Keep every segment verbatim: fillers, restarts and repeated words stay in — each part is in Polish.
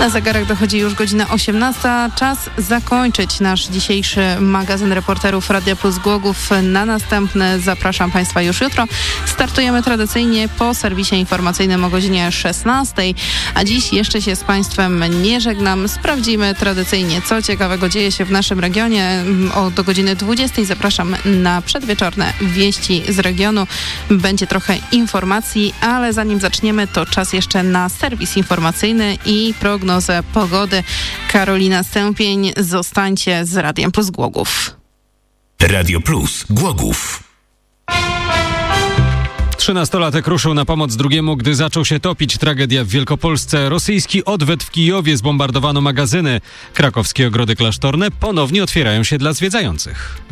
Na zegarach dochodzi już godzina osiemnasta. Czas zakończyć nasz dzisiejszy magazyn reporterów Radia Plus Głogów. Na następny zapraszam Państwa już jutro. Startujemy tradycyjnie po serwisie informacyjnym o godzinie szesnastej. A dziś jeszcze się z Państwem nie żegnam. Sprawdzimy tradycyjnie, co ciekawego dzieje się w naszym regionie. O, do godziny dwudziestej zapraszam na przedwieczorne wieści z regionu. Będzie trochę informacji, ale zanim zaczniemy, to czas jeszcze na serwis informacyjny i prognozę pogody. Karolina Stępień, zostańcie z Radiem Plus Głogów. Radio Plus Głogów. Trzynastolatek ruszył na pomoc drugiemu, gdy zaczął się topić. Tragedia w Wielkopolsce. Rosyjski odwet w Kijowie, zbombardowano magazyny. Krakowskie ogrody klasztorne ponownie otwierają się dla zwiedzających.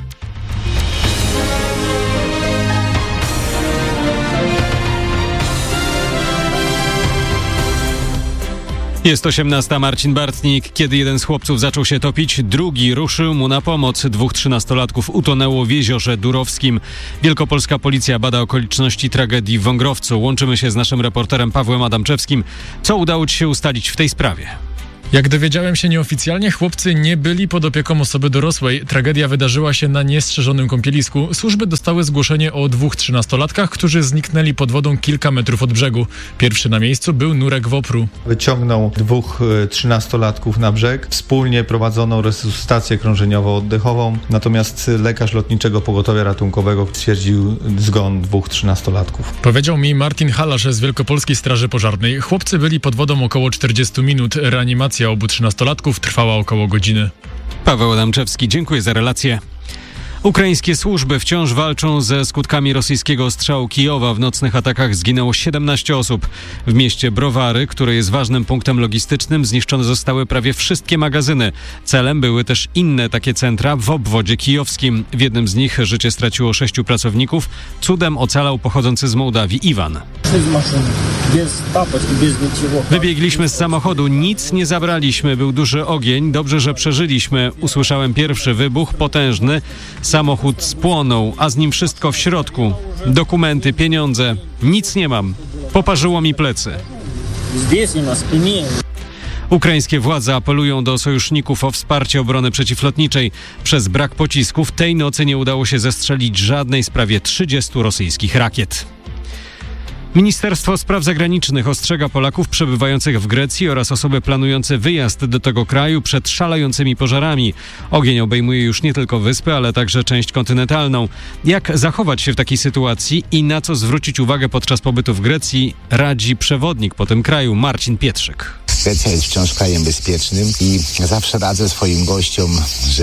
Jest osiemnasta, Marcin Bartnik. Kiedy jeden z chłopców zaczął się topić, drugi ruszył mu na pomoc. Dwóch trzynastolatków utonęło w jeziorze Durowskim. Wielkopolska policja bada okoliczności tragedii w Wągrowcu. Łączymy się z naszym reporterem Pawłem Adamczewskim. Co udało ci się ustalić w tej sprawie? Jak dowiedziałem się nieoficjalnie, chłopcy nie byli pod opieką osoby dorosłej. Tragedia wydarzyła się na niestrzeżonym kąpielisku. Służby dostały zgłoszenie o dwóch trzynastolatkach, którzy zniknęli pod wodą kilka metrów od brzegu. Pierwszy na miejscu był Nurek Wopru. Wyciągnął dwóch trzynastolatków na brzeg. Wspólnie prowadzono resuscytację krążeniowo-oddechową, natomiast lekarz Lotniczego Pogotowia Ratunkowego stwierdził zgon dwóch trzynastolatków. Powiedział mi Martin Halarz z Wielkopolskiej Straży Pożarnej. Chłopcy byli pod wodą około czterdzieści minut. Reanimacja obu trzynastolatków trwała około godziny. Paweł Adamczewski, dziękuję za relację. Ukraińskie służby wciąż walczą ze skutkami rosyjskiego ostrzału Kijowa. W nocnych atakach zginęło siedemnaście osób. W mieście Browary, które jest ważnym punktem logistycznym, zniszczone zostały prawie wszystkie magazyny. Celem były też inne takie centra w obwodzie kijowskim. W jednym z nich życie straciło sześciu pracowników. Cudem ocalał pochodzący z Mołdawii Iwan. Wybiegliśmy z samochodu, nic nie zabraliśmy. Był duży ogień, dobrze, że przeżyliśmy. Usłyszałem pierwszy wybuch, potężny. Samochód spłonął, a z nim wszystko w środku. Dokumenty, pieniądze. Nic nie mam. Poparzyło mi plecy. Ukraińskie władze apelują do sojuszników o wsparcie obrony przeciwlotniczej. Przez brak pocisków tej nocy nie udało się zestrzelić żadnej z prawie trzydziestu rosyjskich rakiet. Ministerstwo Spraw Zagranicznych ostrzega Polaków przebywających w Grecji oraz osoby planujące wyjazd do tego kraju przed szalejącymi pożarami. Ogień obejmuje już nie tylko wyspy, ale także część kontynentalną. Jak zachować się w takiej sytuacji i na co zwrócić uwagę podczas pobytu w Grecji, radzi przewodnik po tym kraju Marcin Pietrzyk. Grecja jest wciąż krajem bezpiecznym i zawsze radzę swoim gościom, że